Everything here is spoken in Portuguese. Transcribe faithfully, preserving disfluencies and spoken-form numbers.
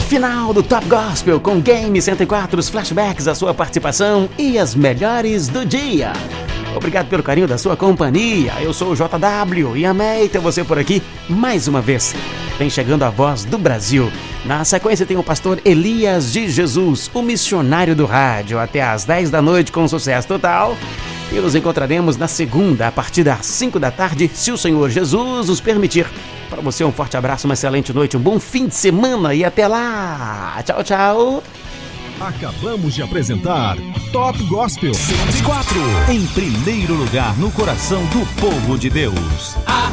final do Top Gospel com Game cento e quatro, os flashbacks, a sua participação e as melhores do dia. Obrigado pelo carinho da sua companhia. Eu sou o J W e amei ter você por aqui mais uma vez. Vem chegando a voz do Brasil. Na sequência tem o pastor Elias de Jesus, o missionário do rádio, até às dez da noite com sucesso total. E nos encontraremos na segunda, a partir das cinco da tarde, se o Senhor Jesus nos permitir. Para você um forte abraço, uma excelente noite, um bom fim de semana e até lá. Tchau, tchau. Acabamos de apresentar Top Gospel cento e quatro, em primeiro lugar no coração do povo de Deus.